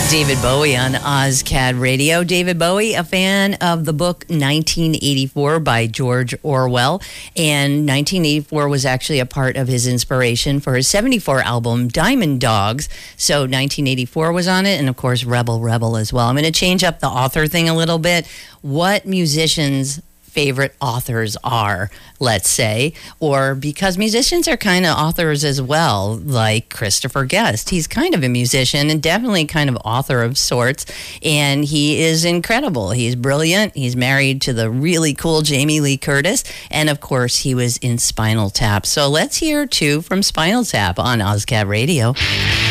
David Bowie on OzCat Radio. David Bowie, a fan of the book 1984 by George Orwell. And 1984 was actually a part of his inspiration for his 74 album, Diamond Dogs. So 1984 was on it, and of course, Rebel Rebel as well. I'm going to change up the author thing a little bit. What musicians' favorite authors are, let's say, or because musicians are kind of authors as well, like Christopher Guest. He's kind of a musician and definitely kind of author of sorts, and he is incredible. He's brilliant. He's married to the really cool Jamie Lee Curtis, and of course, he was in Spinal Tap. So let's hear two from Spinal Tap on OzCat Radio.